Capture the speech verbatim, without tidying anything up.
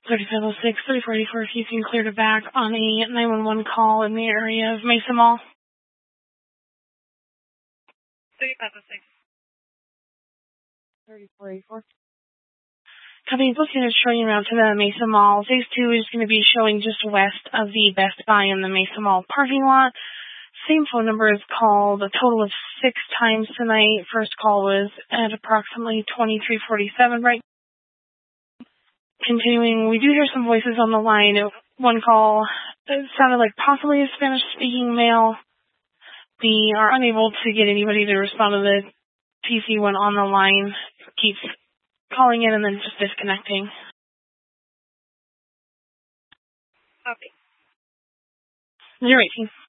thirty-five oh six, thirty-four eighty-four, if you can clear to back on a nine one one call in the area of Mesa Mall. thirty-five oh six. thirty-four eighty-four. Copy, booking is showing around to the Mesa Mall. Phase two is going to be showing just west of the Best Buy in the Mesa Mall parking lot. Same phone number is called a total of six times tonight. First call was at approximately twenty-three forty-seven, right? Continuing, we do hear some voices on the line. One call, it sounded like possibly a Spanish-speaking male. We are unable to get anybody to respond to the T C when on the line. Keeps calling in and then just disconnecting. Okay. zero eighteen.